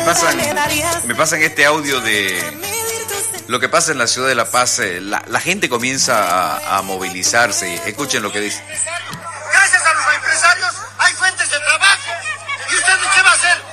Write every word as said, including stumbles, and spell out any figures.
pasan, me pasan este audio de lo que pasa en la ciudad de La Paz. La, la gente comienza a, a movilizarse. Escuchen lo que dice. Gracias a los empresarios hay fuentes de trabajo. ¿Y usted qué va a hacer?